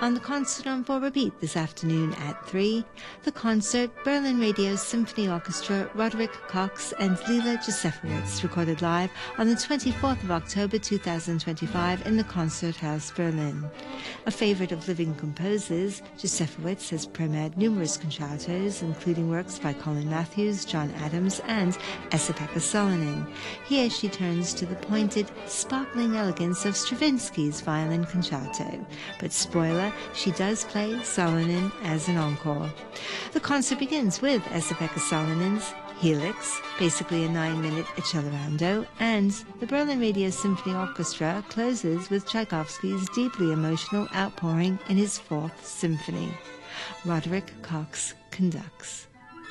On the concert on for repeat this afternoon at 3, the concert Berlin Radio Symphony Orchestra, Roderick Cox and Lila Josefowitz, recorded live on the 24th of October 2025 in the Concerthaus Berlin. A favorite of living composers, Josefowitz has premiered numerous concertos, including works by Colin Matthews, John Adams, and Esa-Pekka Salonen. Here she turns to the pointed, sparkling elegance of Stravinsky's violin concerto. But spoiler, she does play Salonen as an encore. The concert begins with Esa-Pekka Salonen's Helix, basically a 9-minute accelerondo, and the Berlin Radio Symphony Orchestra closes with Tchaikovsky's deeply emotional outpouring in his 4th symphony. Roderick Cox conducts.